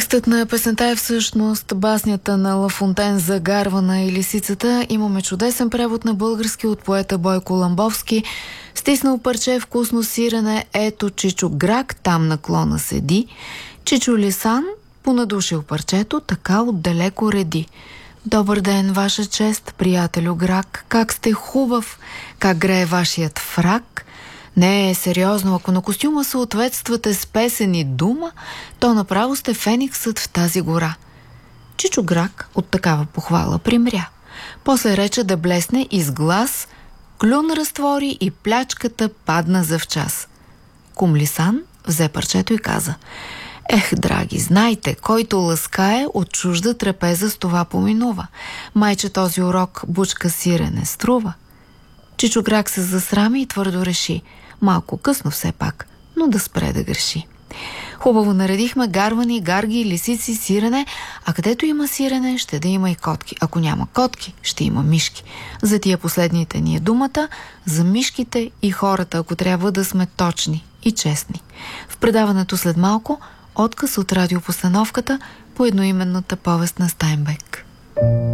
Текстът на песента е всъщност баснята на Ла Фонтен за Гарвана и лисицата. Имаме чудесен превод на български от поета Бойко Ламбовски. Стиснал парче вкусно сирене, ето Чичо Грак, там на клона седи. Чичо Лисан понадушил парчето, така отдалеко реди. Добър ден, ваша чест, приятелю Грак, как сте хубав, как грее вашият фрак. Не е сериозно, ако на костюма съответствате с песен и дума, то направо сте фениксът в тази гора. Чичо Грак от такава похвала примря. После рече да блесне из глас, клюн разтвори и плячката падна завчас. Кум Лисан взе парчето и каза: ех, драги, знайте, който ласкае от чужда трапеза с това поминува. Майче този урок бучка сирене струва. Чичо Грак се засрами и твърдо реши: малко късно все пак, но да спре да греши. Хубаво наредихме гарвани, гарги, лисици, сирене, а където има сирене, ще да има и котки. Ако няма котки, ще има мишки. За тия последните ни е думата, за мишките и хората, ако трябва да сме точни и честни. В предаването след малко отказ от радиопостановката по едноименната повест на Стайнбек.